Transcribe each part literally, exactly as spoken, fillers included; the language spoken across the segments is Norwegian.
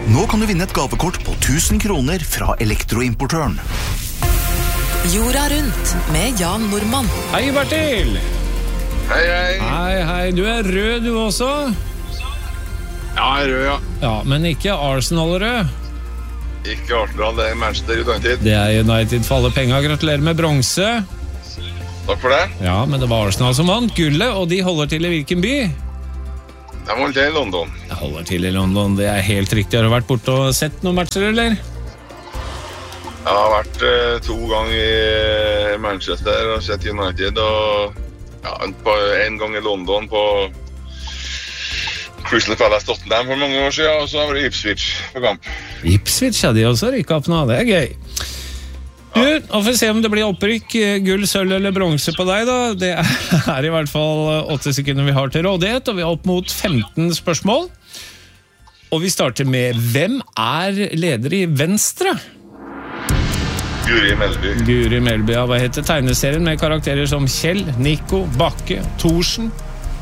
Nå kan du vinne et gavekort på tusen kroner fra elektroimportøren. Jorda rundt med Jan Normann. Hei, Bertil! Hei, hei. Hei, hei. Du er rød, du også? Ja, jeg er rød, ja. Ja, men ikke Arsenal-rød. Ikke Arsenal, det er Manchester United. Det er United for alle penger. Gratulerer med bronse. Takk for det. Ja, men det var Arsenal som vant gullet, og de holder til i hvilken by? Jeg holder til i London. Jeg holder til i London, det er helt riktig. Har du vært borte og sett noen matcher, eller? Jeg har vært eh, to ganger i Manchester og sett United, og ja, en, på, en gang i London på Crystal Palace Tottenham for mange år siden, og så har jeg vært i Ipswich på kamp. Ipswich hadde de også rykket opp nå, det er gøy. Du, nå får vi se om det blir opprykk, gull, sølv eller bronse på deg da. Det er i hvert fall åtte sekunder vi har til rådighet, og vi er opp mot femten spørsmål. Og vi starter med, hvem er leder i Venstre? Guri Melby. Guri Melby, ja, hva heter tegneserien med karakterer som Kjell, Nico, Bakke, Thorsen?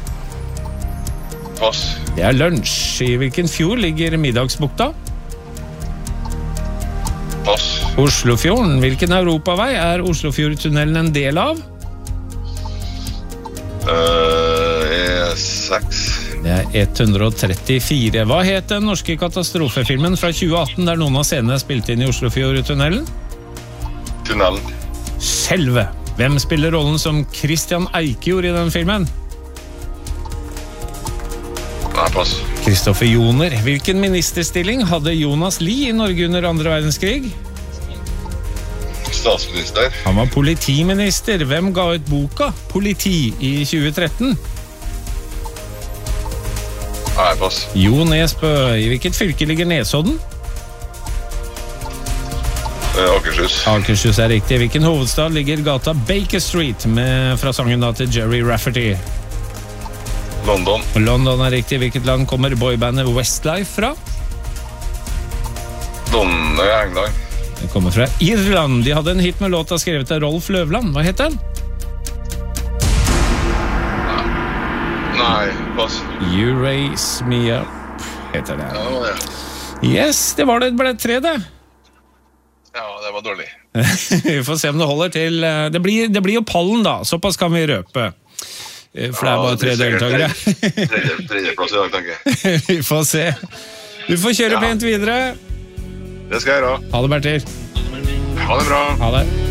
Pass. Det er lunsj. I hvilken fjord ligger Middagsbukta? Pass. Oslofjorden. Hvilken europavei er Oslofjordtunnelen en del av? Uh, E seks. Det er ett hundre og trettifire. Hva het den norske katastrofefilmen fra tjue atten der noen av scenene er spilt inn i Oslofjordtunnelen? Tunnelen. Selve. Hvem spiller rollen som Christian Eikjord i den filmen? Nei, pass. Kristoffer Joner. Hvilken ministerstilling hadde Jonas Lie i Norge under andre verdenskrig? Statsminister. Han var politiminister. Hvem ga ut boka Politi i tjue tretten? Nei, pass. Jo Nesbø. I hvilket fylke ligger Nesodden? Uh, Akershus. Akershus er riktig. I hvilken hovedstad ligger gata Baker Street med, fra sangen da til Jerry Rafferty? London. London er riktig. Hvilket land kommer boybandet Westlife fra? London, England. Det kommer fra Irland. De hadde en hit med låta skrevet av Rolf Løvland. Hva heter den? Nei, pass. You Raise Me Up heter det. Ja, det var det. Yes, det var det. Det ble tre, det. Ja, det var dårlig. Vi får se om det holder til. Det blir, det blir jo pallen da, såpass kan vi røpe. For det er bare tre deltakere. Tredjeplass i dag, tenker jeg. Vi får se. Du får kjøre Ja. pent videre. Det skal jeg gjøre. Ha det, Bertil. Ha det bra. Ha det.